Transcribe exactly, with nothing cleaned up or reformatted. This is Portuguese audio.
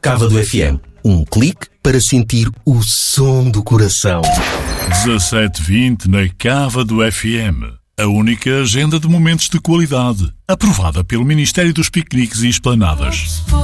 Cava do F M. Um clique para sentir o som do coração. dezassete vinte na Cava do F M. A única agenda de momentos de qualidade, aprovada pelo Ministério dos Piqueniques e Esplanadas.